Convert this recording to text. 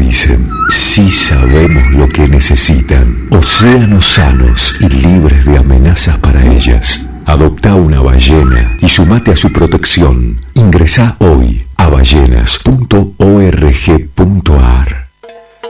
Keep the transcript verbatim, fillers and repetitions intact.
dicen, sí sabemos lo que necesitan. Océanos sanos y libres de amenazas para ellas. Adopta una ballena y sumate a su protección. Ingresá hoy a ballenas punto org